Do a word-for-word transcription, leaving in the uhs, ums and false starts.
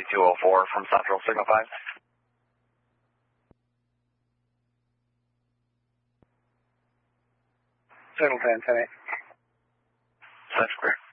two oh four from Central, Signal five. Signal ten, ten eight. That's clear.